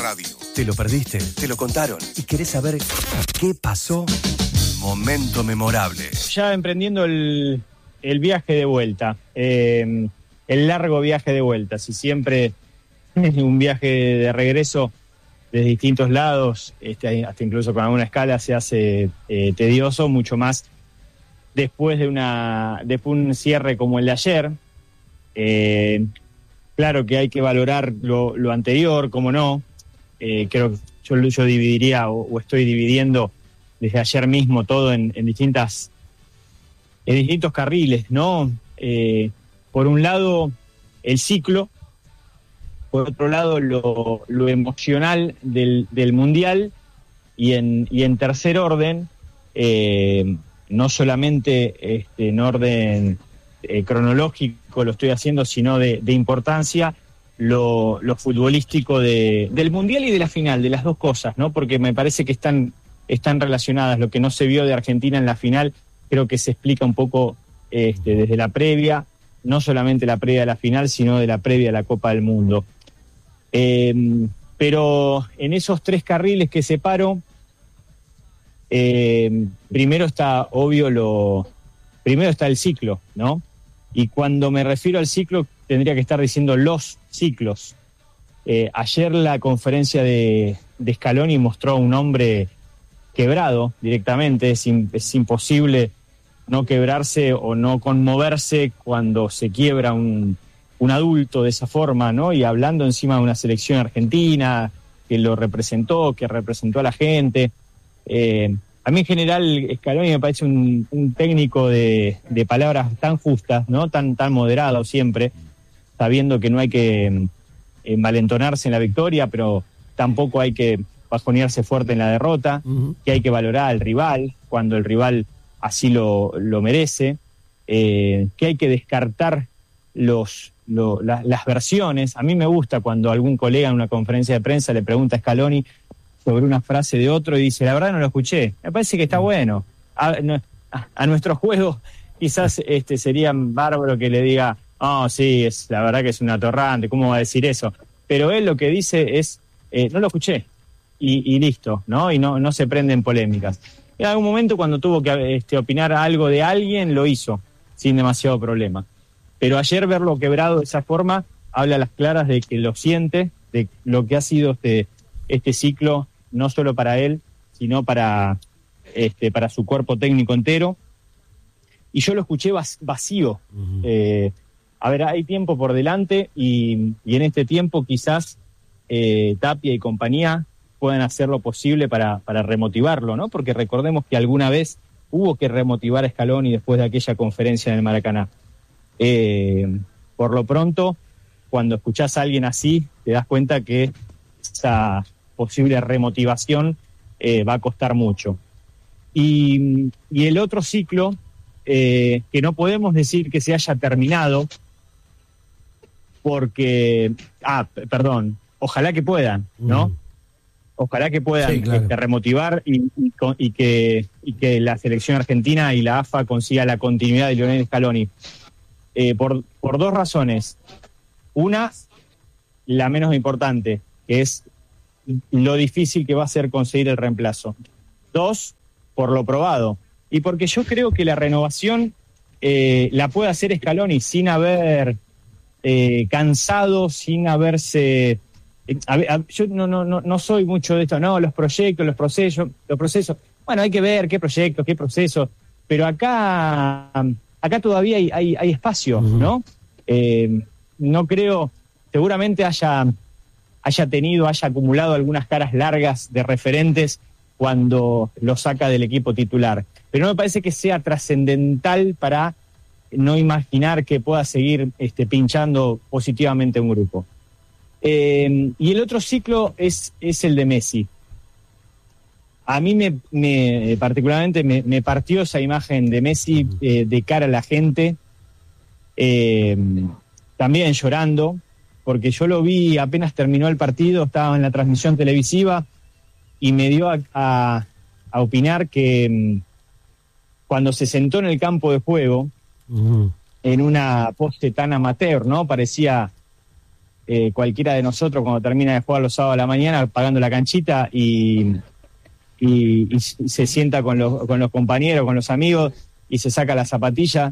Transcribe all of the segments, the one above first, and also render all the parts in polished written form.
radio. ¿Te lo perdiste? ¿Te lo contaron? ¿Y querés saber qué pasó? Momento memorable. Ya emprendiendo el viaje de vuelta, el largo viaje de vuelta. Si siempre un viaje de regreso desde distintos lados, hasta incluso con alguna escala, se hace tedioso, mucho más después de un cierre como el de ayer. Claro que hay que valorar lo anterior, cómo no. Creo que yo dividiría o estoy dividiendo desde ayer mismo todo en distintos carriles, ¿no? Por un lado, el ciclo, por otro lado, lo emocional del Mundial, y en tercer orden, no solamente en orden cronológico lo estoy haciendo, sino de importancia, lo futbolístico del Mundial y de la final, de las dos cosas, ¿no? Porque me parece que están relacionadas. Lo que no se vio de Argentina en la final, creo que se explica un poco desde la previa, no solamente la previa de la final, sino de la previa de la Copa del Mundo. Pero en esos tres carriles que separo, primero está primero está el ciclo, ¿no? Y cuando me refiero al ciclo, tendría que estar diciendo los ciclos. Ayer la conferencia de Scaloni mostró a un hombre quebrado directamente. Es imposible no quebrarse o no conmoverse cuando se quiebra un adulto de esa forma, ¿no? Y hablando encima de una selección argentina que que representó a la gente. A mí en general Scaloni me parece un técnico de palabras tan justas, ¿no? Tan moderado siempre, sabiendo que no hay que envalentonarse en la victoria, pero tampoco hay que bajonearse fuerte en la derrota, que hay que valorar al rival cuando el rival así lo merece, que hay que descartar las versiones. A mí me gusta cuando algún colega en una conferencia de prensa le pregunta a Scaloni sobre una frase de otro y dice, la verdad no lo escuché. Me parece que está bueno. A nuestro juego quizás sería bárbaro que le diga, sí, la verdad que es un atorrante, ¿cómo va a decir eso? Pero él lo que dice es, no lo escuché, y listo, ¿no? Y no se prenden polémicas. En algún momento cuando tuvo que opinar algo de alguien, lo hizo, sin demasiado problema. Pero ayer verlo quebrado de esa forma, habla a las claras de que lo siente, de lo que ha sido este ciclo, no solo para él, sino para su cuerpo técnico entero. Y yo lo escuché vacío. A ver, hay tiempo por delante y en este tiempo quizás Tapia y compañía puedan hacer lo posible para remotivarlo, ¿no? Porque recordemos que alguna vez hubo que remotivar a Scaloni después de aquella conferencia en el Maracaná. Por lo pronto, cuando escuchás a alguien así, te das cuenta que esa posible remotivación va a costar mucho. Y el otro ciclo, que no podemos decir que se haya terminado, porque, ojalá que puedan, ¿no? Ojalá que puedan, sí, claro, remotivar y que la selección argentina y la AFA consiga la continuidad de Lionel Scaloni. Por dos razones. Una, la menos importante, que es lo difícil que va a ser conseguir el reemplazo. Dos, por lo probado. Y porque yo creo que la renovación la puede hacer Scaloni sin haber cansado, sin haberse... yo no soy mucho de esto, no, los proyectos, los procesos. Bueno, hay que ver qué proyectos, qué procesos, pero acá todavía hay espacio, ¿no? No creo, seguramente haya acumulado algunas caras largas de referentes cuando lo saca del equipo titular, pero no me parece que sea trascendental para no imaginar que pueda seguir pinchando positivamente un grupo. Y el otro ciclo es el de Messi. A mí particularmente me partió esa imagen de Messi de cara a la gente, también llorando, porque yo lo vi apenas terminó el partido, estaba en la transmisión televisiva y me dio a opinar que cuando se sentó en el campo de juego, en una pose tan amateur, ¿no? Parecía cualquiera de nosotros cuando termina de jugar los sábados a la mañana, pagando la canchita y se sienta con los compañeros, con los amigos, y se saca la zapatilla,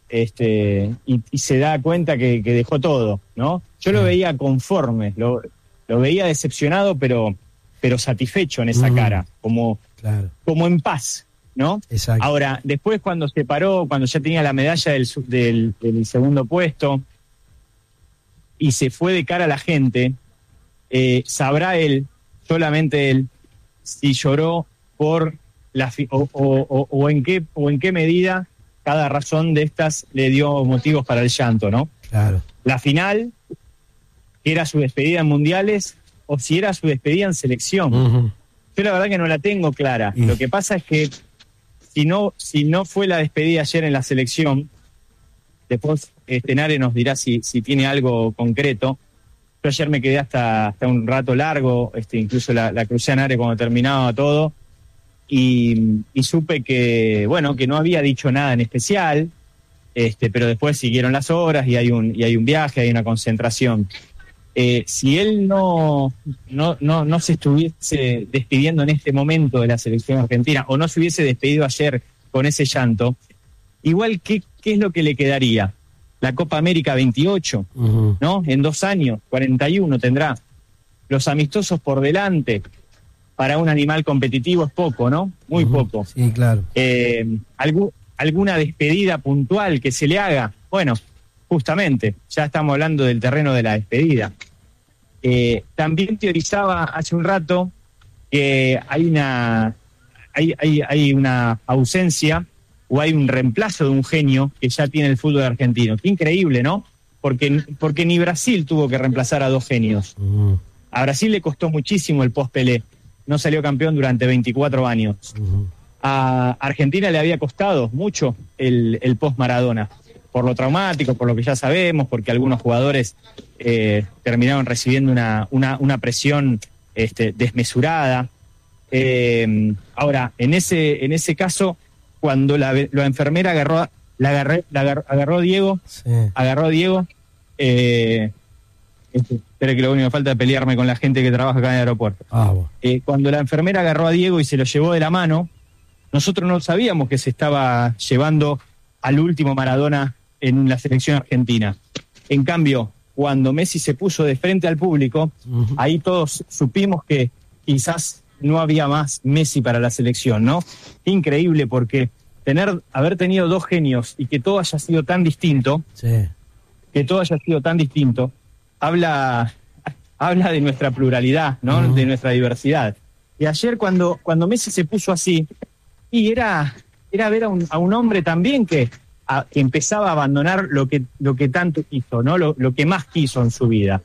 y se da cuenta que dejó todo, ¿no? Yo lo veía conforme, lo veía decepcionado, pero satisfecho en esa cara, como en paz, ¿no? Exacto. Ahora, después cuando se paró, cuando ya tenía la medalla del segundo puesto y se fue de cara a la gente, sabrá él, solamente él, si lloró por o en qué medida cada razón de estas le dio motivos para el llanto, ¿no? Claro. La final, que era su despedida en mundiales, o si era su despedida en selección. Uh-huh. Yo la verdad que no la tengo clara. Lo que pasa es que si no fue la despedida ayer en la selección, después Nare nos dirá si tiene algo concreto. Yo ayer me quedé hasta un rato largo, incluso la crucé a Nare cuando terminaba todo, y supe que no había dicho nada en especial, pero después siguieron las horas y hay un viaje, hay una concentración. Si él no se estuviese despidiendo en este momento de la selección argentina, o no se hubiese despedido ayer con ese llanto, igual, ¿qué es lo que le quedaría? La Copa América 28, uh-huh. ¿no? En 2 años, 41 tendrá. Los amistosos por delante, para un animal competitivo es poco, ¿no? Muy uh-huh. poco. Sí, claro. ¿Alguna despedida puntual que se le haga? Bueno, justamente, ya estamos hablando del terreno de la despedida. También teorizaba hace un rato que hay una ausencia o hay un reemplazo de un genio que ya tiene el fútbol argentino. Qué increíble, ¿no? Porque ni Brasil tuvo que reemplazar a 2 genios. Uh-huh. A Brasil le costó muchísimo el post-Pelé. No salió campeón durante 24 años. Uh-huh. A Argentina le había costado mucho el post-Maradona. Por lo traumático, por lo que ya sabemos, porque algunos jugadores terminaron recibiendo una presión desmesurada. Ahora, en ese caso, cuando la enfermera agarró a Diego, sí. Agarró a Diego, espera que lo único que falta es pelearme con la gente que trabaja acá en el aeropuerto. Bueno. Cuando la enfermera agarró a Diego y se lo llevó de la mano, nosotros no sabíamos que se estaba llevando al último Maradona en la selección argentina. En cambio, cuando Messi se puso de frente al público, uh-huh. ahí todos supimos que quizás no había más Messi para la selección, ¿no? Increíble, porque haber tenido 2 genios y que todo haya sido tan distinto, sí. Habla de nuestra pluralidad, ¿no? Uh-huh. De nuestra diversidad. Y ayer cuando Messi se puso así, y era ver a un hombre también que empezaba a abandonar lo que tanto quiso, ¿no? Lo que más quiso en su vida.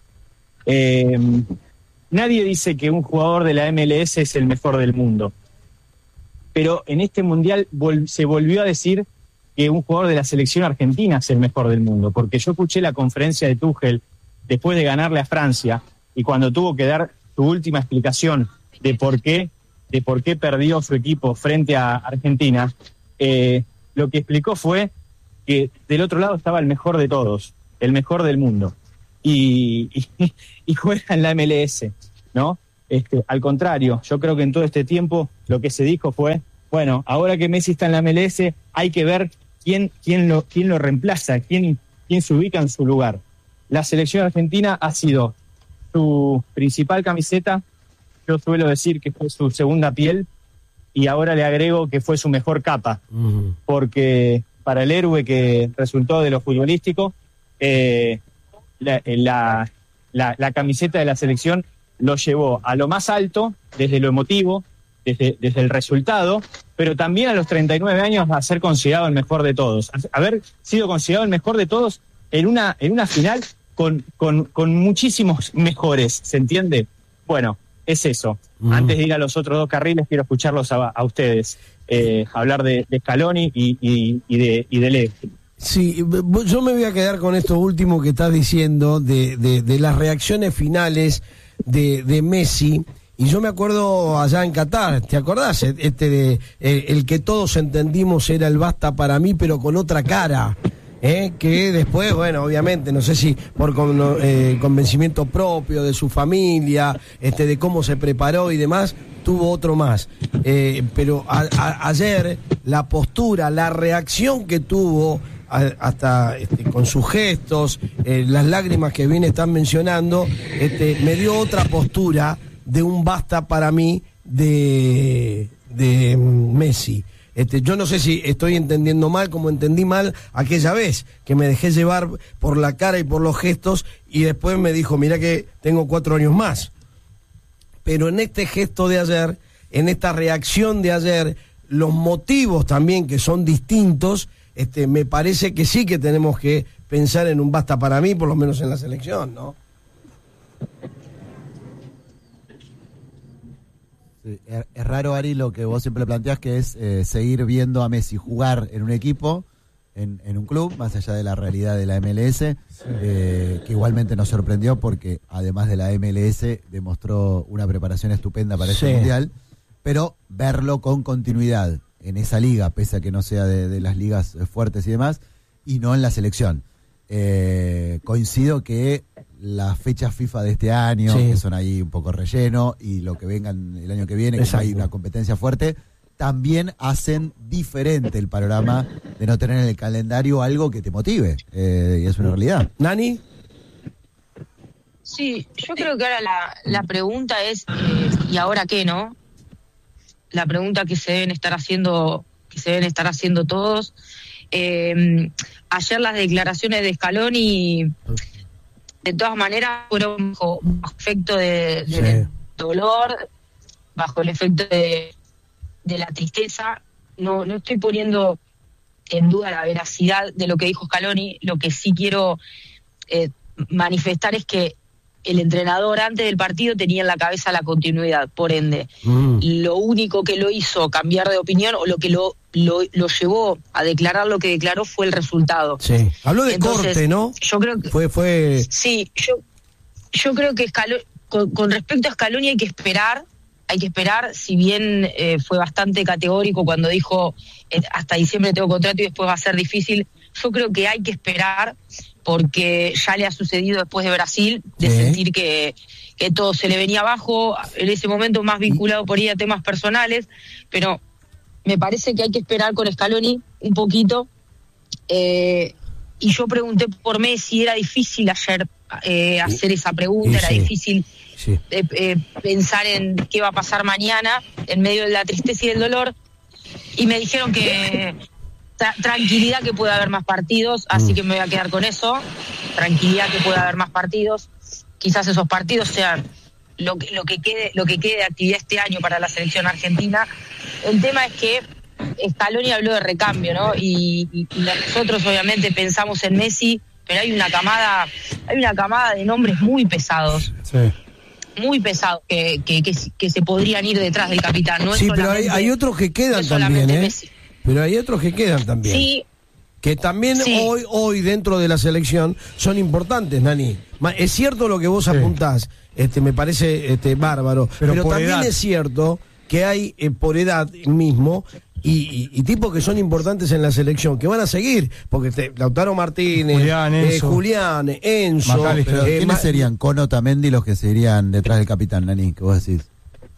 Nadie dice que un jugador de la MLS es el mejor del mundo, pero en este mundial se volvió a decir que un jugador de la selección argentina es el mejor del mundo, porque yo escuché la conferencia de Tuchel después de ganarle a Francia, y cuando tuvo que dar su última explicación de por qué perdió su equipo frente a Argentina, lo que explicó fue que del otro lado estaba el mejor de todos, el mejor del mundo, y juega en la MLS, ¿no? Al contrario, yo creo que en todo este tiempo lo que se dijo fue, bueno, ahora que Messi está en la MLS, hay que ver quién lo reemplaza, quién se ubica en su lugar. La selección argentina ha sido su principal camiseta, yo suelo decir que fue su segunda piel, y ahora le agrego que fue su mejor capa, uh-huh. porque para el héroe que resultó de lo futbolístico, la camiseta de la selección lo llevó a lo más alto, desde lo emotivo, desde el resultado, pero también a los 39 años a ser considerado el mejor de todos. Haber sido considerado el mejor de todos en una final con muchísimos mejores, ¿se entiende? Bueno, es eso. Antes de ir a los otros 2 carriles, quiero escucharlos a ustedes, hablar de Scaloni y de Leo. Sí, yo me voy a quedar con esto último que estás diciendo, de las reacciones finales de Messi. Y yo me acuerdo allá en Qatar, ¿te acordás? El que todos entendimos era el basta para mí, pero con otra cara. que después, bueno, obviamente, no sé si por convencimiento propio de su familia, de cómo se preparó y demás, tuvo otro más. Pero ayer la postura, la reacción que tuvo, hasta con sus gestos, las lágrimas que bien están mencionando, me dio otra postura de un basta para mí de Messi. Yo no sé si estoy entendiendo mal, como entendí mal aquella vez, que me dejé llevar por la cara y por los gestos, y después me dijo, mira que tengo 4 años más. Pero en este gesto de ayer, en esta reacción de ayer, los motivos también que son distintos, me parece que sí que tenemos que pensar en un basta para mí, por lo menos en la selección, ¿no? Sí, es raro, Ari, lo que vos siempre planteás, que es seguir viendo a Messi jugar en un equipo, en un club, más allá de la realidad de la MLS, sí. Que igualmente nos sorprendió porque además de la MLS demostró una preparación estupenda para ese Mundial, pero verlo con continuidad en esa liga, pese a que no sea de las ligas fuertes y demás, y no en la selección. Coincido que las fechas FIFA de este año, que son ahí un poco relleno, y lo que vengan el año que viene, que hay una competencia fuerte, también hacen diferente el panorama de no tener en el calendario algo que te motive, y es una realidad. ¿Nani? Sí, yo creo que ahora la pregunta es, ¿y ahora qué, no? La pregunta que se deben estar haciendo todos. Ayer las declaraciones de Scaloni, de todas maneras, fueron bajo efecto de dolor, bajo el efecto de la tristeza. No estoy poniendo en duda la veracidad de lo que dijo Scaloni. Lo que sí quiero manifestar es que el entrenador antes del partido tenía en la cabeza la continuidad, por ende, lo único que lo hizo cambiar de opinión, o lo que lo llevó a declarar lo que declaró, fue el resultado. Sí. Habló de corte, ¿no? Yo creo que fue. Sí, yo creo que con respecto a Scaloni hay que esperar, si bien fue bastante categórico cuando dijo hasta diciembre tengo contrato y después va a ser difícil. Yo creo que hay que esperar, porque ya le ha sucedido después de Brasil, de sentir que todo se le venía abajo, en ese momento más vinculado por ahí a temas personales, pero me parece que hay que esperar con Scaloni un poquito. Y yo pregunté por Messi, era difícil ayer hacer esa pregunta, era difícil pensar en qué va a pasar mañana, en medio de la tristeza y del dolor, y me dijeron que tranquilidad, que puede haber más partidos, así que me voy a quedar con eso, tranquilidad, que puede haber más partidos, quizás esos partidos sean lo que quede de actividad este año para la selección argentina. El tema es que Scaloni habló de recambio, ¿no? Y nosotros obviamente pensamos en Messi, pero hay una camada de nombres muy pesados. Muy pesados que se podrían ir detrás del capitán, ¿no? Sí, pero hay otros que quedan también, Messi. Pero hay otros que quedan también. Sí. Que también hoy dentro de la selección son importantes, Nani. Es cierto lo que vos apuntás, me parece bárbaro. Pero también edad. Es cierto que hay por edad mismo y tipos que son importantes en la selección, que van a seguir, porque Lautaro Martínez, Julián, Enzo. ¿Quiénes serían con Otamendi los que serían detrás del capitán, Nani? ¿Qué vos decís?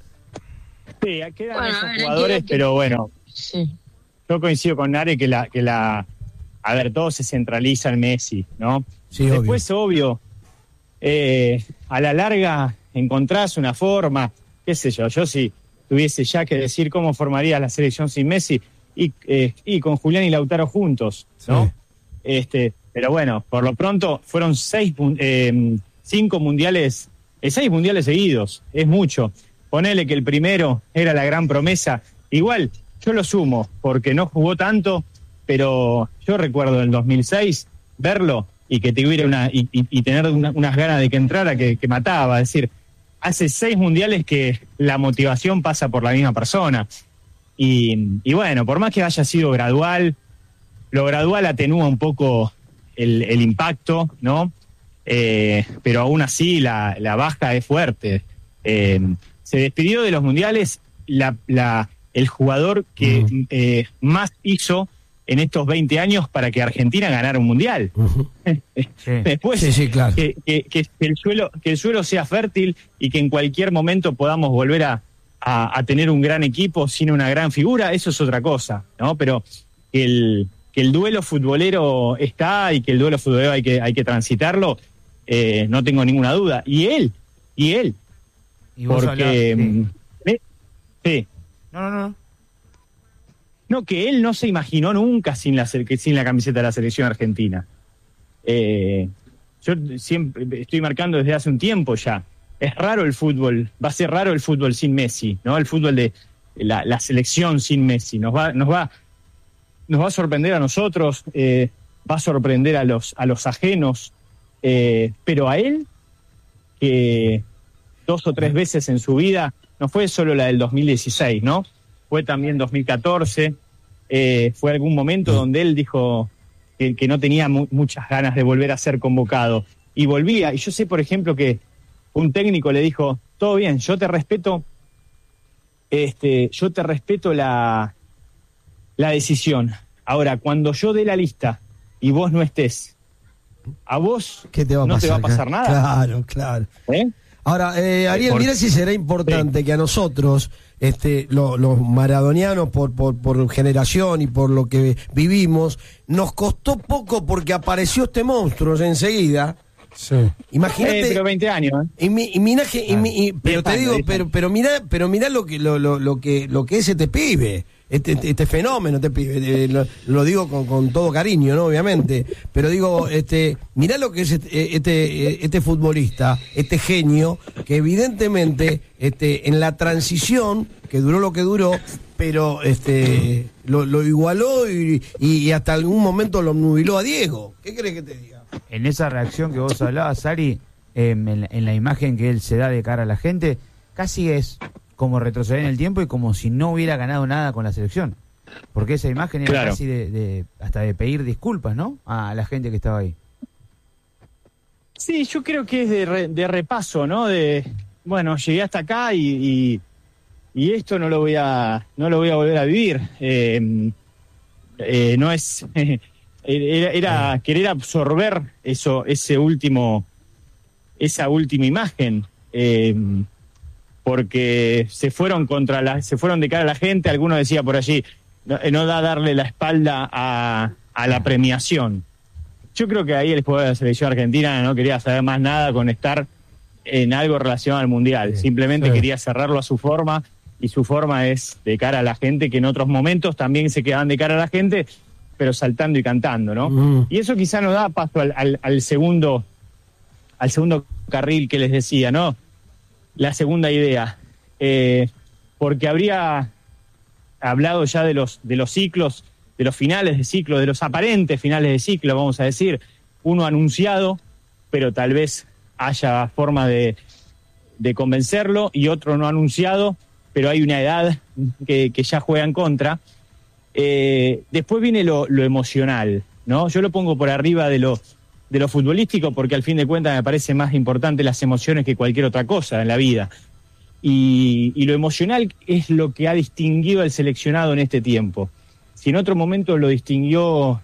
Sí, quedan esos jugadores, pero bueno. Sí. Yo coincido con Nare que a ver, todo se centraliza en Messi, ¿no? Sí, después, obvio, a la larga encontrás una forma, qué sé yo si tuviese ya que decir cómo formaría la selección sin Messi, y con Julián y Lautaro juntos, ¿no? Sí. Pero bueno, por lo pronto fueron 6 mundiales seguidos, es mucho. Ponele que el primero era la gran promesa, igual. Yo lo sumo, porque no jugó tanto, pero yo recuerdo en el 2006 verlo y que tuviera y tener unas ganas de que entrara que mataba. Es decir, hace 6 mundiales que la motivación pasa por la misma persona. Y bueno, por más que haya sido gradual, lo gradual atenúa un poco el impacto, ¿no? Pero aún así la baja es fuerte. Se despidió de los mundiales el jugador que más hizo en estos 20 años para que Argentina ganara un mundial. Después, Sí, claro. que el suelo sea fértil y que en cualquier momento podamos volver a tener un gran equipo sin una gran figura, eso es otra cosa, ¿no? Pero que el duelo futbolero está y que el duelo futbolero hay que transitarlo, no tengo ninguna duda. Y él. Y vos Porque... sí. No. No, que él no se imaginó nunca sin la camiseta de la selección argentina. Yo siempre estoy marcando desde hace un tiempo ya. Es raro el fútbol, va a ser raro el fútbol sin Messi, ¿no? El fútbol de la selección sin Messi. Nos va a sorprender a nosotros, va a sorprender a los ajenos, pero a él, que 2 o 3 veces en su vida, no fue solo la del 2016, ¿no? Fue también 2014, fue algún momento donde él dijo que no tenía muchas ganas de volver a ser convocado, y volvía. Y yo sé, por ejemplo, que un técnico le dijo: todo bien, yo te respeto la decisión. Ahora, cuando yo dé la lista y vos no estés, ¿a vos ¿qué te va a no pasar? te va a pasar nada? Claro. ¿Eh? Ahora, Ariel, mira si será importante que a nosotros, los maradonianos, por generación y por lo que vivimos, nos costó poco porque apareció este monstruo enseguida. Sí. Imagínate. Pero 20 años. Pero te digo, pero mirá lo que es este pibe. Este fenómeno, este pibe, lo digo con todo cariño, ¿no? Obviamente, pero digo, mirá lo que es este futbolista, este genio, que evidentemente, en la transición, que duró lo que duró, pero lo igualó y hasta algún momento lo nubiló a Diego. ¿Qué crees que te diga? En esa reacción que vos hablabas, Ari, en la imagen que él se da de cara a la gente, casi es como retroceder en el tiempo y como si no hubiera ganado nada con la selección. Porque esa imagen era casi hasta de pedir disculpas, ¿no? A la gente que estaba ahí. Sí, yo creo que es de repaso, ¿no? Bueno, llegué hasta acá y esto no lo voy a volver a vivir. No es... Era querer absorber esa última imagen. Porque se fueron de cara a la gente. Alguno decía por allí, no da darle la espalda a la premiación. Yo creo que ahí el jugador de la selección argentina no quería saber más nada con estar en algo relacionado al mundial. Simplemente quería cerrarlo a su forma, y su forma es de cara a la gente, que en otros momentos también se quedaban de cara a la gente, pero saltando y cantando, ¿no? Y eso quizá nos da paso al segundo carril que les decía, ¿no? La segunda idea, porque habría hablado ya de los ciclos, de los finales de ciclo, de los aparentes finales de ciclo, vamos a decir, uno anunciado, pero tal vez haya forma de convencerlo, y otro no anunciado, pero hay una edad que ya juega en contra. Después viene lo emocional, ¿no? Yo lo pongo por arriba de lo futbolístico, porque al fin de cuentas me parece más importante las emociones que cualquier otra cosa en la vida. Y lo emocional es lo que ha distinguido al seleccionado en este tiempo. Si en otro momento lo distinguió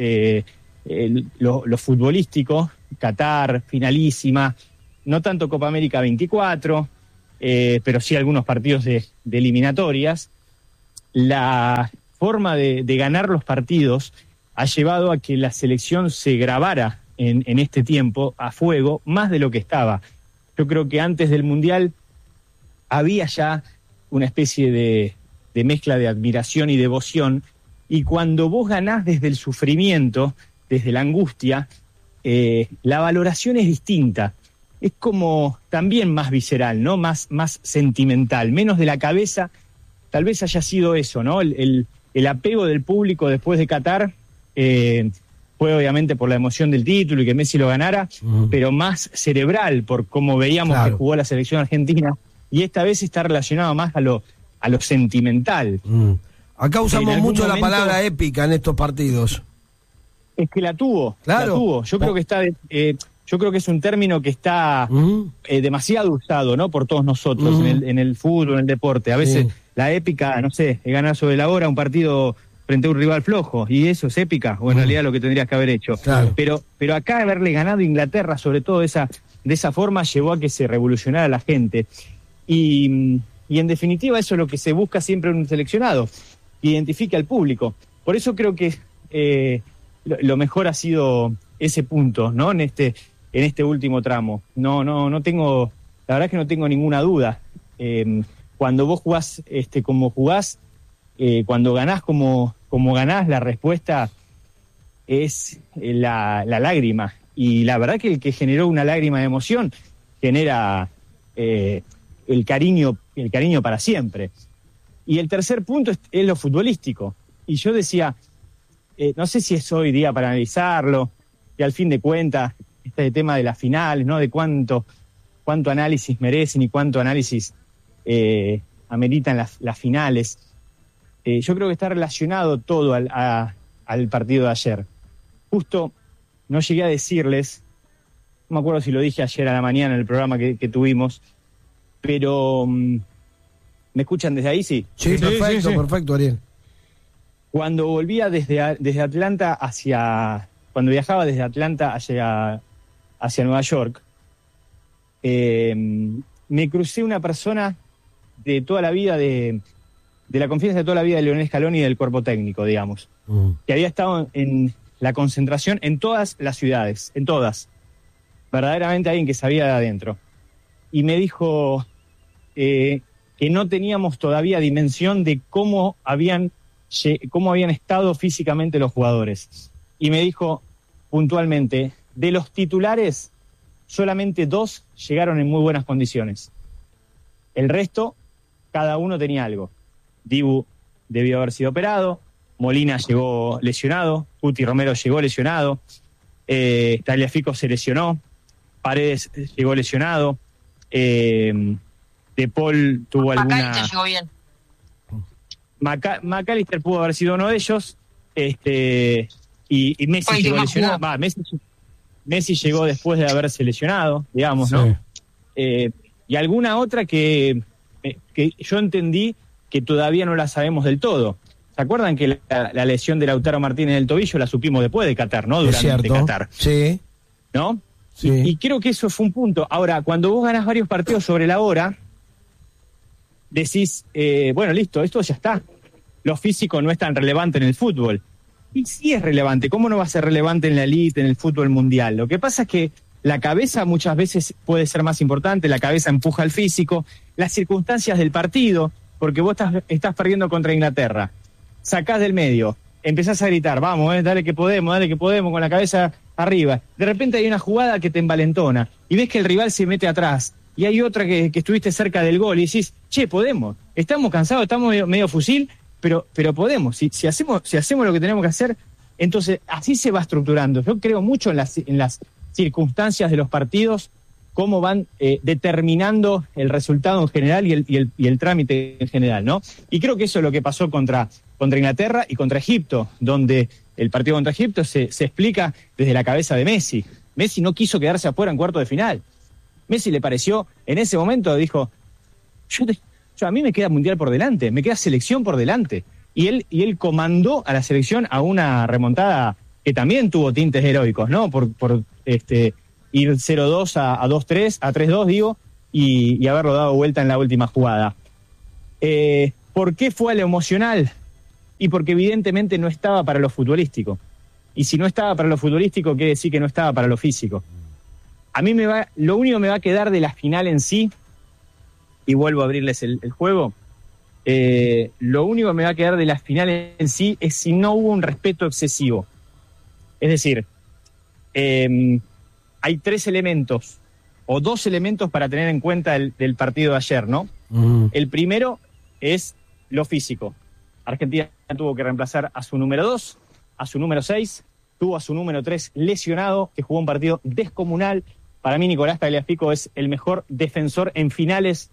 lo futbolístico, Qatar, finalísima, no tanto Copa América 24, pero sí algunos partidos de eliminatorias, la forma de ganar los partidos ha llevado a que la selección se grabara en este tiempo a fuego más de lo que estaba. Yo creo que antes del Mundial había ya una especie de mezcla de admiración y devoción, y cuando vos ganás desde el sufrimiento, desde la angustia, la valoración es distinta. Es como también más visceral, ¿no? Más sentimental, menos de la cabeza. Tal vez haya sido eso, ¿no? El apego del público después de Qatar fue obviamente por la emoción del título y que Messi lo ganara, pero más cerebral por cómo veíamos que jugó la selección argentina, y esta vez está relacionado más a lo sentimental. Acá usamos mucho la palabra épica en estos partidos. Es que la tuvo, Yo creo que yo creo que es un término que está demasiado usado, ¿no? Por todos nosotros en el fútbol, en el deporte. A veces la épica, no sé, es ganar sobre la hora un partido frente a un rival flojo, y eso es épica, o en realidad lo que tendrías que haber hecho. Claro. Pero acá haberle ganado a Inglaterra, sobre todo de esa forma, llevó a que se revolucionara la gente. Y en definitiva eso es lo que se busca siempre en un seleccionado, que identifique al público. Por eso creo que lo mejor ha sido ese punto, ¿no? En este último tramo. No tengo, la verdad es que no tengo ninguna duda. Cuando vos jugás como jugás, cuando ganás como ganás, la respuesta es la lágrima. Y la verdad que el que generó una lágrima de emoción genera el cariño para siempre. Y el tercer punto es lo futbolístico. Y yo decía, no sé si es hoy día para analizarlo, que al fin de cuentas, este tema de las finales, ¿no? De cuánto análisis merecen y cuánto análisis ameritan las finales. Yo creo que está relacionado todo al partido de ayer. Justo no llegué a decirles, no me acuerdo si lo dije ayer a la mañana en el programa que tuvimos, pero ¿me escuchan desde ahí? Sí. Sí, perfecto, Ariel. Cuando volvía desde Atlanta cuando viajaba desde Atlanta hacia Nueva York, me crucé una persona de toda la vida, de la confianza de toda la vida de Lionel Scaloni y del cuerpo técnico, digamos, que había estado en la concentración en todas las ciudades, en todas, verdaderamente alguien que sabía de adentro. Y me dijo que no teníamos todavía dimensión de cómo habían estado físicamente los jugadores. Y me dijo puntualmente, de los titulares, solamente 2 llegaron en muy buenas condiciones. El resto, cada uno tenía algo. Dibu debió haber sido operado, Molina llegó lesionado, Cuti Romero llegó lesionado, Tagliafico se lesionó, Paredes llegó lesionado, De Paul tuvo alguna... McAllister llegó bien. McAllister pudo haber sido uno de ellos, y Messi llegó lesionado. Messi llegó después de haberse lesionado, digamos, sí, ¿no? Y alguna otra que yo entendí que todavía no la sabemos del todo. ¿Se acuerdan que la lesión de Lautaro Martínez del tobillo la supimos después de Qatar, ¿no? Durante Qatar. Sí. ¿No? Sí. Y creo que eso fue un punto. Ahora, cuando vos ganás varios partidos sobre la hora, decís, bueno, listo, esto ya está. Lo físico no es tan relevante en el fútbol. Y sí es relevante. ¿Cómo no va a ser relevante en la elite, en el fútbol mundial? Lo que pasa es que la cabeza muchas veces puede ser más importante, la cabeza empuja al físico, las circunstancias del partido, porque vos estás perdiendo contra Inglaterra, sacás del medio, empezás a gritar, vamos, dale que podemos, con la cabeza arriba. De repente hay una jugada que te envalentona y ves que el rival se mete atrás y hay otra que estuviste cerca del gol y decís, che, podemos, estamos cansados, estamos medio fusil, pero podemos. Si hacemos lo que tenemos que hacer, entonces así se va estructurando. Yo creo mucho en las circunstancias de los partidos, cómo van determinando el resultado en general y el trámite en general, ¿no? Y creo que eso es lo que pasó contra Inglaterra y contra Egipto, donde el partido contra Egipto se explica desde la cabeza de Messi. Messi no quiso quedarse afuera en cuarto de final. Messi le pareció, en ese momento dijo, a mí me queda mundial por delante, me queda selección por delante. Y él comandó a la selección a una remontada que también tuvo tintes heroicos, ¿no? Por ir 0-2 a 2-3, a 3-2, digo, y haberlo dado vuelta en la última jugada. ¿Por qué fue a lo emocional? Y porque evidentemente no estaba para lo futbolístico. Y si no estaba para lo futbolístico, quiere decir que no estaba para lo físico. A mí lo único que me va a quedar de la final en sí, y vuelvo a abrirles el juego, lo único que me va a quedar de la final en sí es si no hubo un respeto excesivo. Es decir, hay 3 elementos, o 2 elementos para tener en cuenta del partido de ayer, ¿no? El primero es lo físico. Argentina tuvo que reemplazar a su número 2, a su número 6, tuvo a su número 3 lesionado, que jugó un partido descomunal. Para mí, Nicolás Tagliafico es el mejor defensor en finales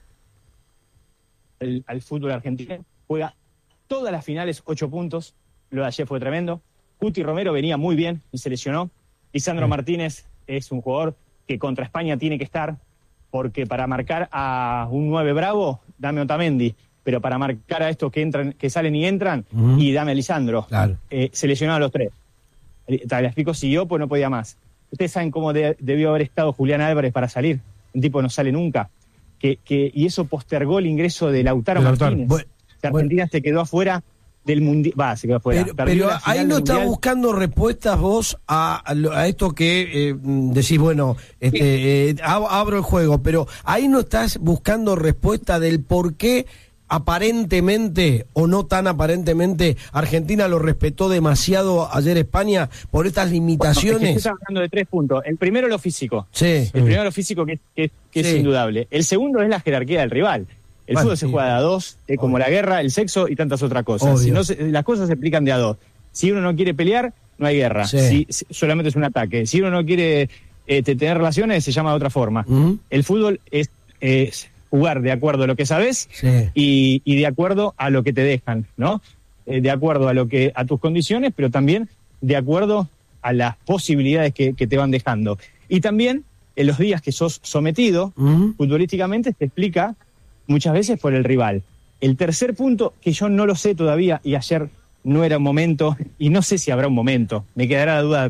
al fútbol argentino. Juega todas las finales 8 puntos. Lo de ayer fue tremendo. Cuti Romero venía muy bien y se lesionó. Lisandro Martínez es un jugador que contra España tiene que estar, porque para marcar a un 9 bravo, dame Otamendi. pero para marcar a estos que entran, que salen y entran, Ujú. y dame a Lisandro. Claro. Se lesionaron los 3. Tagliafico siguió, pues no podía más. Ustedes saben cómo debió haber estado Julián Álvarez para salir. Un tipo no sale nunca. Y eso postergó el ingreso de Lautaro Martínez. Argentina se quedó afuera del Mundial. Se quedó afuera. Pero ahí no estás buscando respuestas vos a esto que decís, bueno, abro el juego, pero ahí no estás buscando respuesta del por qué aparentemente o no tan aparentemente Argentina lo respetó demasiado ayer España por estas limitaciones. Bueno, estás hablando de 3 puntos. El primero, lo físico. Sí. El primero, lo físico, que es indudable. El segundo es la jerarquía del rival. El fútbol se juega de a 2, como la guerra, el sexo y tantas otras cosas. Si no, las cosas se explican de a 2. Si uno no quiere pelear, no hay guerra. Si solamente es un ataque. Si uno no quiere tener relaciones, se llama de otra forma. El fútbol es jugar de acuerdo a lo que sabes y de acuerdo a lo que te dejan, ¿no? De acuerdo a tus condiciones, pero también de acuerdo a las posibilidades que te van dejando. Y también en los días que sos sometido, futbolísticamente se explica muchas veces por el rival. El tercer punto, que yo no lo sé todavía, y ayer no era un momento, y no sé si habrá un momento, me quedará la duda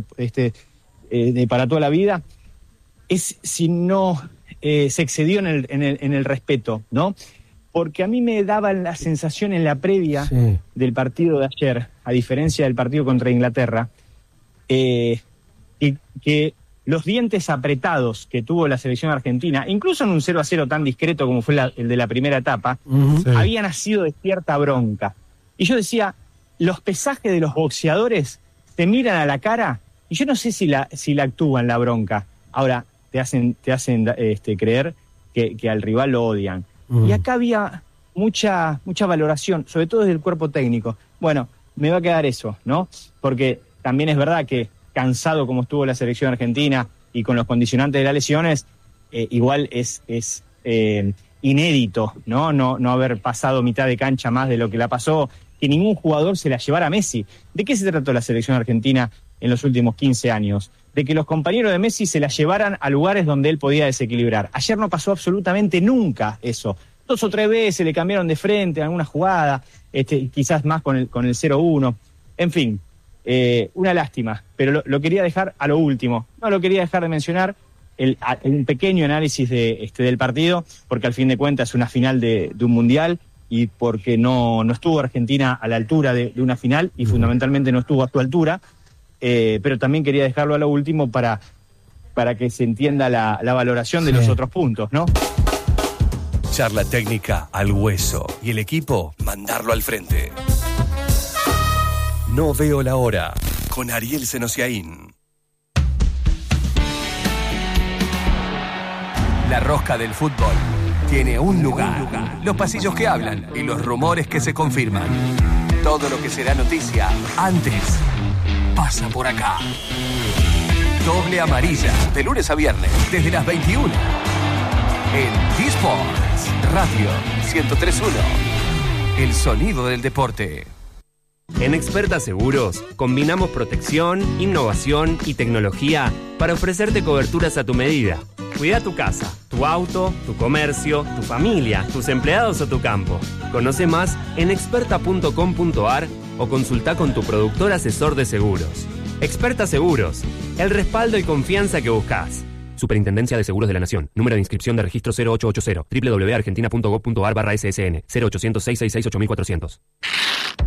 para toda la vida, es si no se excedió en el respeto, ¿no? Porque a mí me daba la sensación en la previa del partido de ayer, a diferencia del partido contra Inglaterra, y que los dientes apretados que tuvo la selección argentina, incluso en un 0-0 tan discreto como fue el de la primera etapa, había nacido de cierta bronca. Y yo decía, los pesajes de los boxeadores te miran a la cara y yo no sé si la actúan la bronca. Ahora, te hacen creer que al rival lo odian. Y acá había mucha valoración, sobre todo desde el cuerpo técnico. Bueno, me va a quedar eso, ¿no? Porque también es verdad que cansado como estuvo la selección argentina y con los condicionantes de las lesiones, igual es inédito, ¿no? No haber pasado mitad de cancha más de lo que la pasó, que ningún jugador se la llevara a Messi. ¿De qué se trató la selección argentina en los últimos 15 años? De que los compañeros de Messi se la llevaran a lugares donde él podía desequilibrar. Ayer no pasó absolutamente nunca eso. 2 o 3 veces le cambiaron de frente a alguna jugada, quizás más con el 0-1. En fin, una lástima, pero lo quería dejar a lo último. No lo quería dejar de mencionar, un pequeño análisis del partido, porque al fin de cuentas es una final de un mundial y porque no estuvo Argentina a la altura de una final y fundamentalmente no estuvo a su altura, pero también quería dejarlo a lo último para que se entienda la valoración de los otros puntos, ¿no? Charla técnica al hueso y el equipo mandarlo al frente. No veo la hora con Ariel Senosiaín. La rosca del fútbol tiene un lugar. Los pasillos que hablan y los rumores que se confirman. Todo lo que será noticia antes pasa por acá. Doble amarilla, de lunes a viernes, desde las 21. En D-Sports Radio 103.1. El sonido del deporte. En Experta Seguros, combinamos protección, innovación y tecnología para ofrecerte coberturas a tu medida. Cuida tu casa, tu auto, tu comercio, tu familia, tus empleados o tu campo. Conoce más en experta.com.ar o consulta con tu productor asesor de seguros. Experta Seguros, el respaldo y confianza que buscas. Superintendencia de Seguros de la Nación. Número de inscripción de registro 0880. www.argentina.gov.ar/ssn 0800 666 8400.